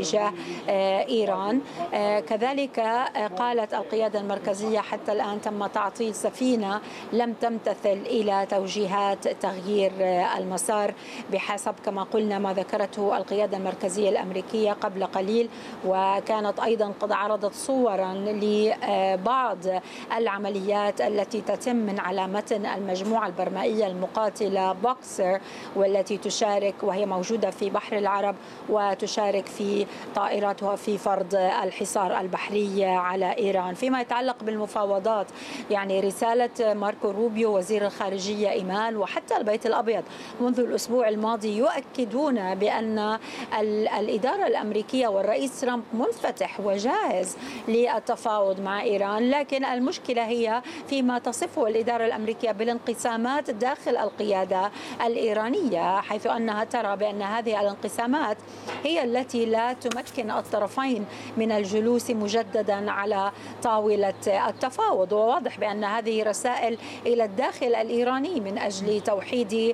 تجاه إيران. كذلك قالت القيادة المركزية حتى الآن تم تعطيل سفينة لم تمتثل إلى توجيهات تغيير المسار بحسب كما قلنا ما ذكرته القيادة المركزية الأمريكية قبل قليل. وكانت أيضا قد عرضت صورا لبعض العمليات التي تتم من على متن المجموعة البرمائية المقاتلة بوكسر، والتي تشارك وهي موجودة في بحر العرب وتشارك في طائراتها في فرض الحصار البحري على إيران. فيما يتعلق بالمفاوضات، يعني رسالة ماركو روبيو وزير الخارجية إيمان وحتى البيت الأبيض منذ الأسبوع الماضي يؤكدون بأن الإدارة الأمريكية والرئيس ترامب منفتح وجاهز للتفاوض مع إيران، لكن المشكلة هي فيما تصفه الإدارة الأمريكية بالانقسامات داخل القيادة الإيرانية، حيث أنها ترى بأن هذه الانقسامات هي التي لا تمكن الطرفين من الجلوس مجددا على طاولة التفاوض. وواضح بأن هذه رسائل إلى الداخل الإيراني من أجل توحيد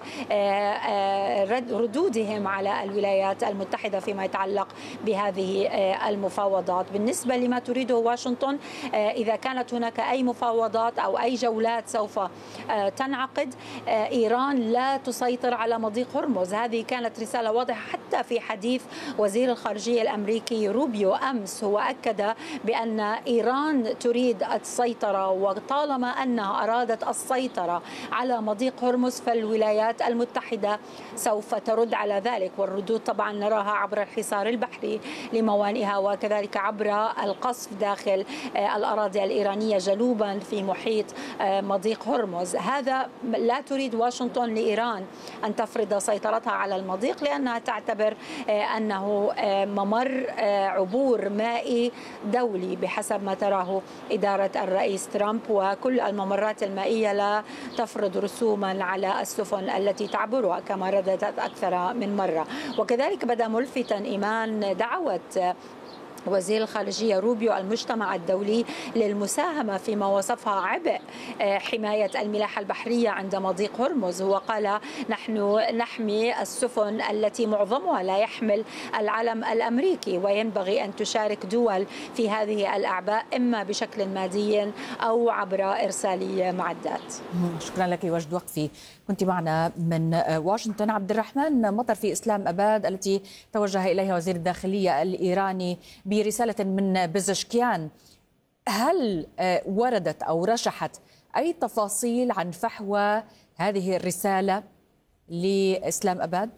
ردودهم على الولايات المتحدة فيما يتعلق بهذه المفاوضات. بالنسبة لما تريده واشنطن، إذا كانت هناك أي مفاوضات أو أي جولات سوف تنعقد، إيران لا تسيطر على مضيق هرمز. هذه كانت رسالة واضحة حتى في حديث وزير الخارجية الأمريكي روبيو أمس، هو أكد بأن إيران تريد السيطرة، وطالما أنها أرادت السيطرة على مضيق هرمز فالولايات المتحدة سوف ترد على ذلك. والردود طبعا نراها عبر الحصار البحري لموانئها، وكذلك عبر القصف داخل الأراضي الإيرانية جنوبا في محيط مضيق هرمز. هذا لا تريد واشنطن لإيران أن تفرض سيطرتها على المضيق، لأنها تعتبر أنه ممر عبور مائي دولي بحسب ما تراه إدارة الرئيس ترامب، وكل الممرات المائية لا تفرض رسوما على السفن التي تعبرها كما رددت أكثر من مرة. وكذلك بدأ ملفتا إيمان دعوة وزير الخارجية روبيو المجتمع الدولي للمساهمة فيما وصفها عبء حماية الملاحة البحرية عند مضيق هرمز. هو قال نحن نحمي السفن التي معظمها لا يحمل العلم الأمريكي، وينبغي أن تشارك دول في هذه الأعباء إما بشكل مادي أو عبر إرسال معدات. شكرا لك وجد وقفي، كنت معنا من واشنطن. عبد الرحمن مطر في إسلام أباد التي توجه إليها وزير الداخلية الإيراني برسالة من بزشكيان، هل وردت أو رشحت أي تفاصيل عن فحوى هذه الرسالة لإسلام أباد؟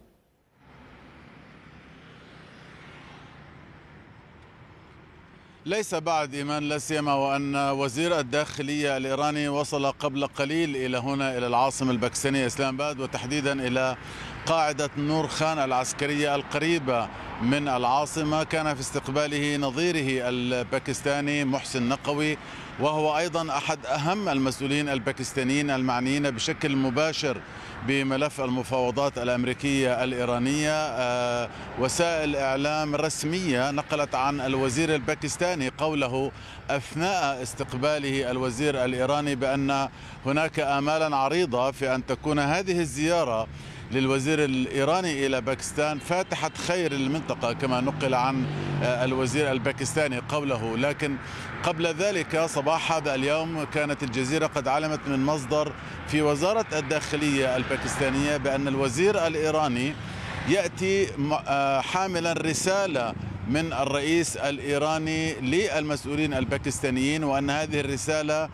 ليس بعد إيمان، لا سيما وأن وزير الداخلية الإيراني وصل قبل قليل إلى هنا إلى العاصمة الباكستانية إسلام آباد، وتحديدا إلى قاعدة نور خان العسكرية القريبة من العاصمة. كان في استقباله نظيره الباكستاني محسن نقوي، وهو أيضا أحد أهم المسؤولين الباكستانيين المعنيين بشكل مباشر بملف المفاوضات الأمريكية الإيرانية. وسائل إعلام رسمية نقلت عن الوزير الباكستاني قوله أثناء استقباله الوزير الإيراني بأن هناك آمالا عريضة في أن تكون هذه الزيارة للوزير الإيراني إلى باكستان فاتحة خير للمنطقة كما نقل عن الوزير الباكستاني قوله. لكن قبل ذلك صباح هذا اليوم كانت الجزيرة قد علمت من مصدر في وزارة الداخلية الباكستانية بأن الوزير الإيراني يأتي حاملا رسالة من الرئيس الإيراني للمسؤولين الباكستانيين، وأن هذه الرسالة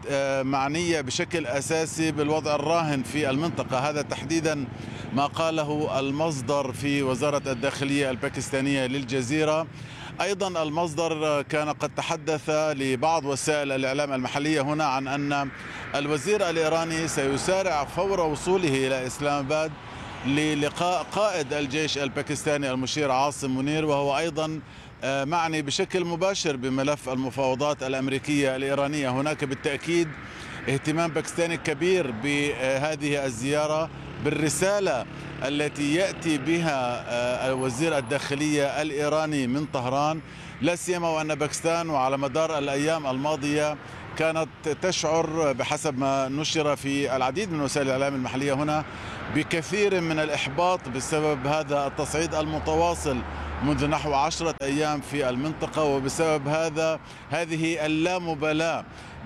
معنية بشكل أساسي بالوضع الراهن في المنطقة. هذا تحديدا ما قاله المصدر في وزارة الداخلية الباكستانية للجزيرة. أيضا المصدر كان قد تحدث لبعض وسائل الإعلام المحلية هنا عن أن الوزير الإيراني سيسارع فور وصوله إلى إسلام آباد للقاء قائد الجيش الباكستاني المشير عاصم منير، وهو أيضا معني بشكل مباشر بملف المفاوضات الأمريكية الإيرانية. هناك بالتأكيد اهتمام باكستاني كبير بهذه الزيارة، بالرسالة التي يأتي بها وزير الداخلية الإيراني من طهران، لا سيما وأن باكستان وعلى مدار الأيام الماضية كانت تشعر بحسب ما نشر في العديد من وسائل الإعلام المحلية هنا بكثير من الإحباط بسبب هذا التصعيد المتواصل منذ نحو 10 أيام في المنطقة، وبسبب هذه اللامبالاة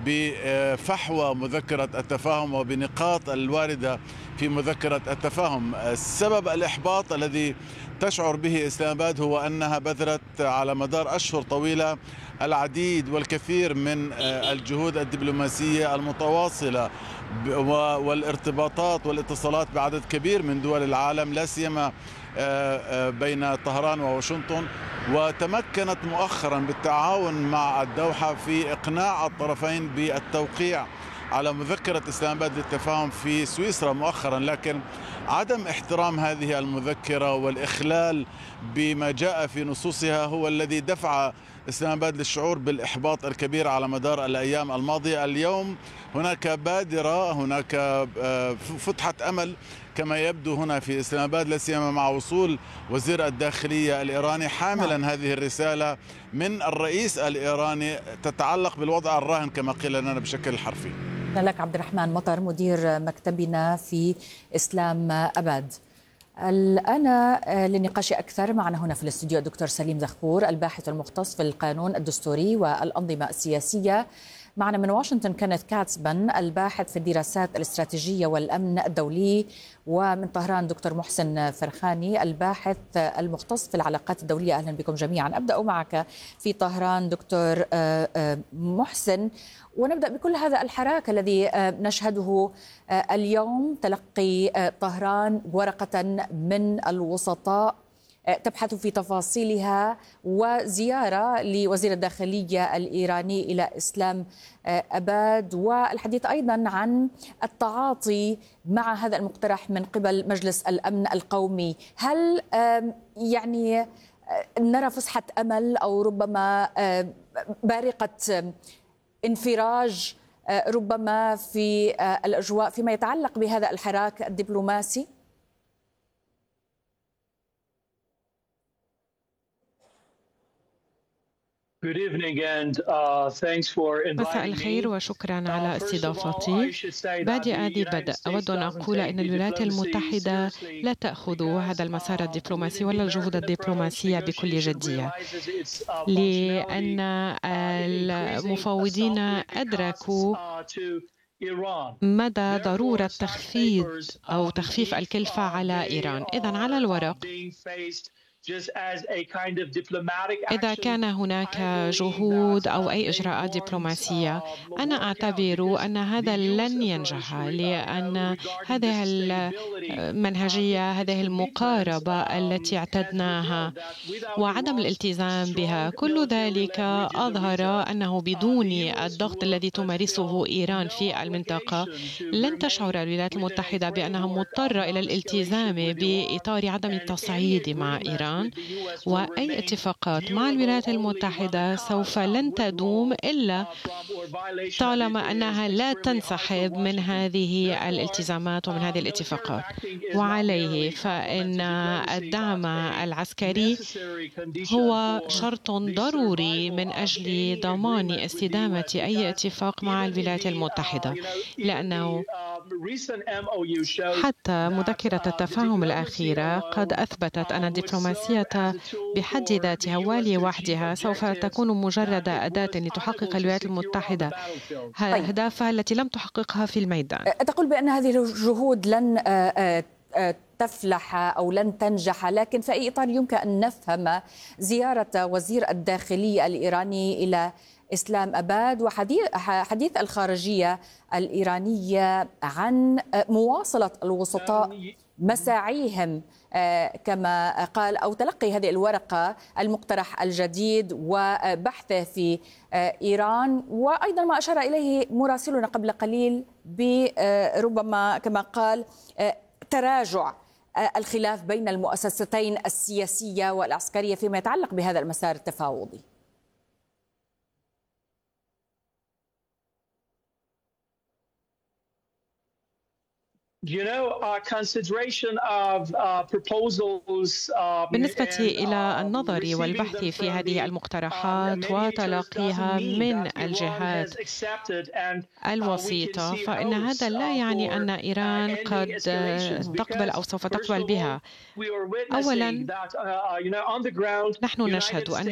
بفحوى مذكرة التفاهم وبنقاط الواردة في مذكرة التفاهم. السبب الإحباط الذي تشعر به إسلام آباد هو أنها بذلت على مدار أشهر طويلة العديد والكثير من الجهود الدبلوماسية المتواصلة والارتباطات والاتصالات بعدد كبير من دول العالم، لا سيما بين طهران وواشنطن، وتمكنت مؤخرا بالتعاون مع الدوحة في إقناع الطرفين بالتوقيع على مذكرة إسلام آباد للتفاهم في سويسرا مؤخرا. لكن عدم احترام هذه المذكرة والإخلال بما جاء في نصوصها هو الذي دفع إسلام آباد للشعور بالإحباط الكبير على مدار الأيام الماضية. اليوم هناك بادرة، هناك فتحة أمل كما يبدو هنا في إسلام آباد، لا سيما مع وصول وزير الداخلية الإيراني حاملا هذه الرسالة من الرئيس الإيراني تتعلق بالوضع الراهن كما قيل لنا بشكل حرفي. لك عبد الرحمن مطر مدير مكتبنا في إسلام آباد. الآن للنقاش أكثر معنا هنا في الاستوديو الدكتور سليم زخبور الباحث المختص في القانون الدستوري والأنظمة السياسية. معنا من واشنطن كينيث كاتسبن الباحث في الدراسات الاستراتيجية والأمن الدولي، ومن طهران دكتور محسن فرخاني الباحث المختص في العلاقات الدولية. أهلا بكم جميعا. أبدأ معك في طهران دكتور محسن، ونبدأ بكل هذا الحراك الذي نشهده اليوم. تلقي طهران ورقة من الوسطاء تبحث في تفاصيلها، وزيارة لوزير الداخلية الإيراني إلى إسلام آباد، والحديث أيضا عن التعاطي مع هذا المقترح من قبل مجلس الأمن القومي. هل يعني نرى فسحة أمل أو ربما بارقة انفراج ربما في الأجواء فيما يتعلق بهذا الحراك الدبلوماسي؟ مساء الخير وشكرا على استضافتي. بادئ ذي بدء أود أن أقول أن الولايات المتحدة لا تأخذ هذا المسار الدبلوماسي ولا الجهود الدبلوماسية بكل جدية، لأن المفاوضين أدركوا مدى ضرورة تخفيف الكلفة على إيران. إذن على الورق إذا كان هناك جهود أو أي إجراءات دبلوماسية، أنا أعتبر أن هذا لن ينجح، لأن هذه المنهجية، هذه المقاربة التي اعتدناها وعدم الالتزام بها، كل ذلك أظهر أنه بدون الضغط الذي تمارسه إيران في المنطقة لن تشعر الولايات المتحدة بأنها مضطرة إلى الالتزام بإطار عدم التصعيد مع إيران. وأي اتفاقات مع الولايات المتحدة سوف لن تدوم إلا طالما أنها لا تنسحب من هذه الالتزامات ومن هذه الاتفاقات. وعليه فإن الدعم العسكري هو شرط ضروري من أجل ضمان استدامة أي اتفاق مع الولايات المتحدة، لأنه حتى مذكرة التفاهم الأخيرة قد أثبتت أن الدبلوماسية بحد ذاتها ولوحدها سوف تكون مجرد أداة لتحقق الولايات المتحدة أهدافها التي لم تحققها في الميدان. تقول بأن هذه الجهود لن تفلح أو لن تنجح، لكن في أي إطار يمكن أن نفهم زيارة وزير الداخلية الإيراني إلى إسلام آباد وحديث الخارجية الإيرانية عن مواصلة الوسطاء مساعيهم كما قال، أو تلقي هذه الورقة المقترح الجديد وبحثه في إيران، وأيضا ما أشار إليه مراسلنا قبل قليل بربما كما قال تراجع الخلاف بين المؤسستين السياسية والعسكرية فيما يتعلق بهذا المسار التفاوضي. بالنسبة إلى النظر والبحث في هذه المقترحات وتلقيها من الجهات الوسيطة، فإن هذا لا يعني أن إيران قد تقبل أو سوف تقبل بها. أولاً، نحن نشهد أن